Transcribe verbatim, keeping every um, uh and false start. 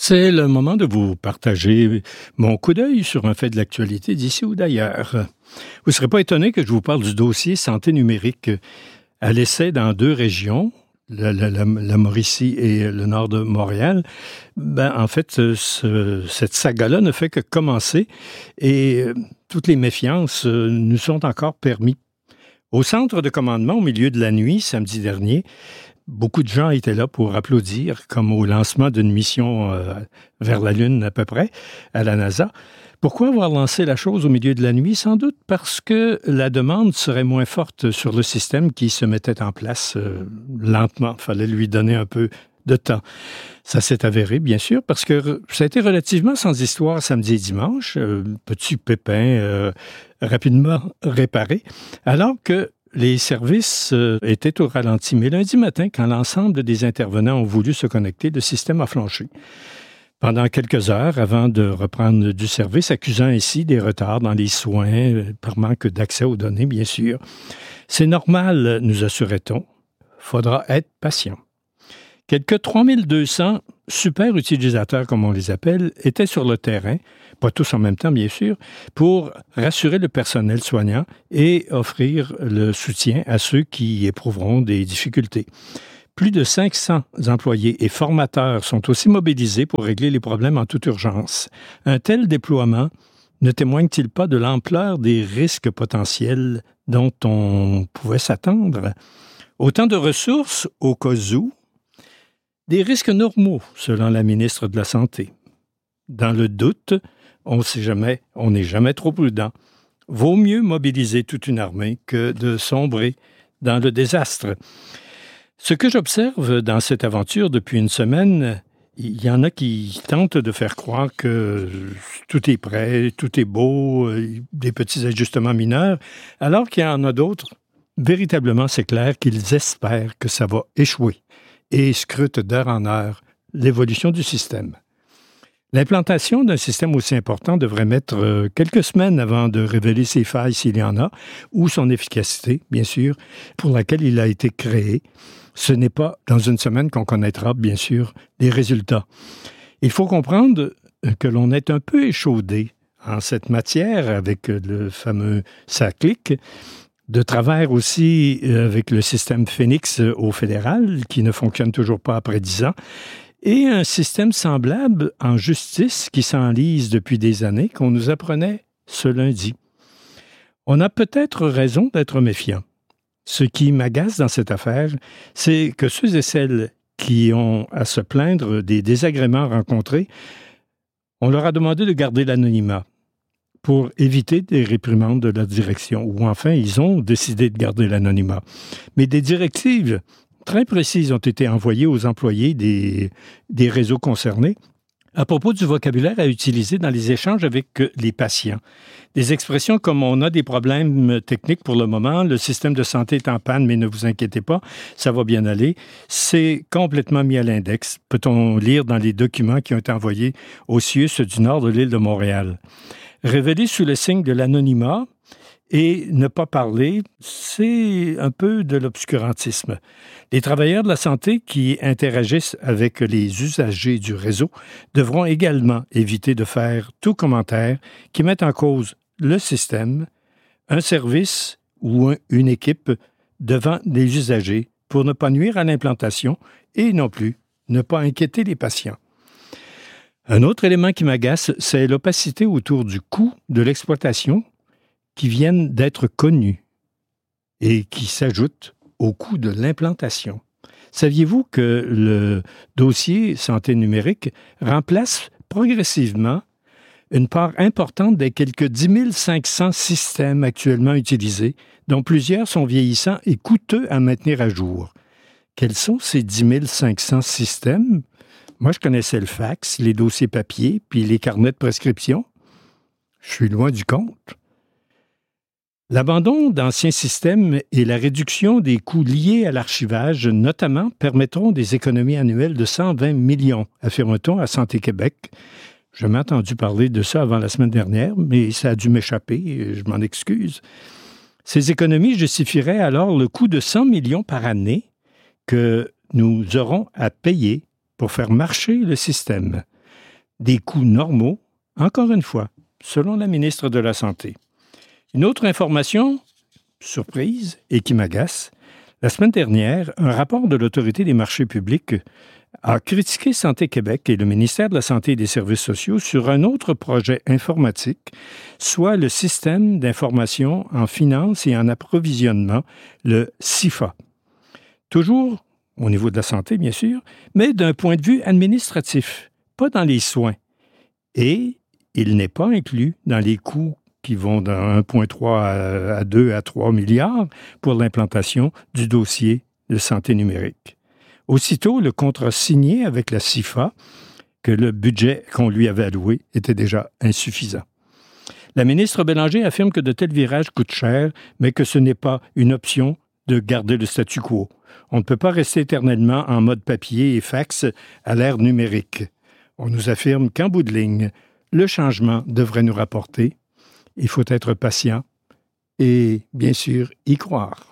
C'est le moment de vous partager mon coup d'œil sur un fait de l'actualité d'ici ou d'ailleurs. Vous ne serez pas étonné que je vous parle du dossier santé numérique à l'essai dans deux régions, la, la, la, la Mauricie et le nord de Montréal. Ben, en fait, ce, cette saga-là ne fait que commencer et euh, toutes les méfiances euh, nous sont encore permis. Au centre de commandement, au milieu de la nuit, samedi dernier, beaucoup de gens étaient là pour applaudir, comme au lancement d'une mission euh, vers la Lune à peu près, à la NASA. Pourquoi avoir lancé la chose au milieu de la nuit? Sans doute parce que la demande serait moins forte sur le système qui se mettait en place euh, lentement. Il fallait lui donner un peu de temps. Ça s'est avéré, bien sûr, parce que ça a été relativement sans histoire samedi et dimanche. Euh, petit pépin euh, rapidement réparé, alors que les services euh, étaient au ralenti. Mais lundi matin, quand l'ensemble des intervenants ont voulu se connecter, le système a flanché. Pendant quelques heures avant de reprendre du service, accusant ainsi des retards dans les soins par manque d'accès aux données, bien sûr. C'est normal, nous assurait-on. Faudra être patient. Quelques trois mille deux cents super utilisateurs, comme on les appelle, étaient sur le terrain, pas tous en même temps, bien sûr, pour rassurer le personnel soignant et offrir le soutien à ceux qui éprouveront des difficultés. Plus de cinq cents employés et formateurs sont aussi mobilisés pour régler les problèmes en toute urgence. Un tel déploiement ne témoigne-t-il pas de l'ampleur des risques potentiels dont on pouvait s'attendre? Autant de ressources au cas où, des risques normaux, selon la ministre de la Santé. Dans le doute, on ne sait jamais, on n'est jamais trop prudent. Vaut mieux mobiliser toute une armée que de sombrer dans le désastre. Ce que j'observe dans cette aventure depuis une semaine, il y en a qui tentent de faire croire que tout est prêt, tout est beau, des petits ajustements mineurs, alors qu'il y en a d'autres, véritablement c'est clair qu'ils espèrent que ça va échouer et scrutent d'heure en heure l'évolution du système. L'implantation d'un système aussi important devrait mettre quelques semaines avant de révéler ses failles s'il y en a, ou son efficacité, bien sûr, pour laquelle il a été créé. Ce n'est pas dans une semaine qu'on connaîtra, bien sûr, les résultats. Il faut comprendre que l'on est un peu échaudé en cette matière avec le fameux SACLIC, de travers aussi avec le système Phoenix au fédéral, qui ne fonctionne toujours pas après dix ans, et un système semblable en justice qui s'enlise depuis des années qu'on nous apprenait ce lundi. On a peut-être raison d'être méfiant. Ce qui m'agace dans cette affaire, c'est que ceux et celles qui ont à se plaindre des désagréments rencontrés, on leur a demandé de garder l'anonymat pour éviter des réprimandes de la direction, ou enfin, ils ont décidé de garder l'anonymat. Mais des directives très précises ont été envoyées aux employés des, des réseaux concernés à propos du vocabulaire à utiliser dans les échanges avec les patients. Des expressions comme « on a des problèmes techniques pour le moment, le système de santé est en panne, mais ne vous inquiétez pas, ça va bien aller », c'est complètement mis à l'index, peut-on lire dans les documents qui ont été envoyés au C I U S du nord de l'île de Montréal. Révélé sous le signe de l'anonymat et ne pas parler, c'est un peu de l'obscurantisme. Les travailleurs de la santé qui interagissent avec les usagers du réseau devront également éviter de faire tout commentaire qui mette en cause le système, un service ou un, une équipe devant les usagers pour ne pas nuire à l'implantation et non plus ne pas inquiéter les patients. Un autre élément qui m'agace, c'est l'opacité autour du coût de l'exploitation qui viennent d'être connus et qui s'ajoutent au coût de l'implantation. Saviez-vous que le dossier santé numérique remplace progressivement une part importante des quelques dix mille cinq cents systèmes actuellement utilisés, dont plusieurs sont vieillissants et coûteux à maintenir à jour? Quels sont ces dix mille cinq cents systèmes? Moi, je connaissais le fax, les dossiers papier, puis les carnets de prescription. Je suis loin du compte. L'abandon d'anciens systèmes et la réduction des coûts liés à l'archivage, notamment, permettront des économies annuelles de cent vingt millions, affirme-t-on à Santé Québec. Je m'ai entendu parler de ça avant la semaine dernière, mais ça a dû m'échapper, je m'en excuse. Ces économies justifieraient alors le coût de cent millions par année que nous aurons à payer pour faire marcher le système. des coûts normaux, encore une fois, selon la ministre de la Santé. Une autre information, surprise et qui m'agace, la semaine dernière, un rapport de l'Autorité des marchés publics a critiqué Santé Québec et le ministère de la Santé et des Services sociaux sur un autre projet informatique, soit le système d'information en finances et en approvisionnement, le S I F A. Toujours au niveau de la santé, bien sûr, mais d'un point de vue administratif, pas dans les soins. Et il n'est pas inclus dans les coûts qui vont de un virgule trois à deux à trois milliards pour l'implantation du dossier de santé numérique. Aussitôt, le contrat signé avec la S I F A, que le budget qu'on lui avait alloué était déjà insuffisant. La ministre Bélanger affirme que de tels virages coûtent cher, mais que ce n'est pas une option de garder le statu quo. On ne peut pas rester éternellement en mode papier et fax à l'ère numérique. On nous affirme qu'en bout de ligne, le changement devrait nous rapporter. Il faut être patient et, bien sûr, y croire.